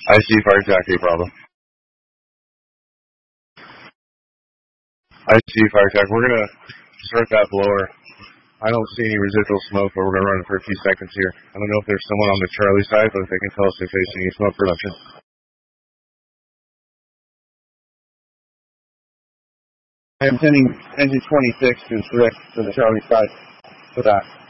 I see fire attack, Bravo. I see fire attack. We're going to start that blower. I don't see any residual smoke, but we're going to run it for a few seconds here. I don't know if there's someone on the Charlie side, but if they can tell us if they see any smoke production. I am sending engine 26 to direct to the Charlie side for that.